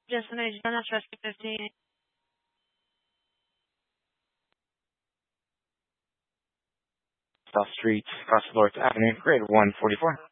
Destination, that's Rescue 15. South Street, across Lawrence Avenue, grade 144.